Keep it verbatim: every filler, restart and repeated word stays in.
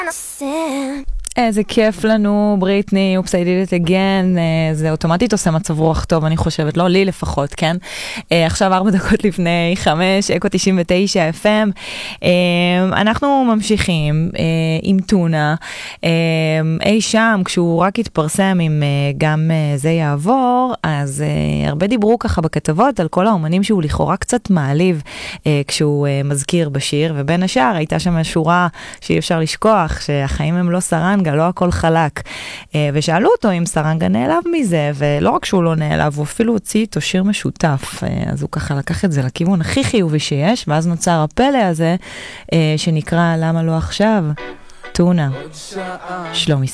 איזה כיף לנו, בריטני, Oops, I did it again, זה אוטומטית עושה מצב רוח טוב, אני חושבת, לא לי לפחות, כן? עכשיו ארבע דקות לפני חמש, אקו תשעים ותשע אף אם, אנחנו ממשיכים עם טונה, אי שם, כשהוא רק התפרסם עם גם זה יעבור, אז הרבה דיברו ככה בכתבות על כל האומנים שהוא לכאורה קצת מעליב, כשהוא מזכיר בשיר, ובין השאר הייתה שם שורה שאי אפשר לשכוח, שהחיים הם לא סרנגה, לא הכל חלק. ושאלו אותו אם סרנגה נעלב מזה, ולא רק שהוא לא נעלב, הוא אפילו הוציא איתו שיר משותף. אז הוא ככה לקח את זה לכיוון הכי חיובי שיש, ואז נוצר הפלא הזה, שנקרא למה לא עכשיו? טונה. שלומי